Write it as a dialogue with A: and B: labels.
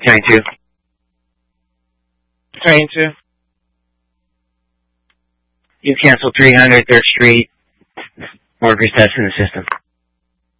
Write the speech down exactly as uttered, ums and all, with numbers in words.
A: Train two.
B: Train two.
A: You cancel three hundred third Street. Workers test in the system.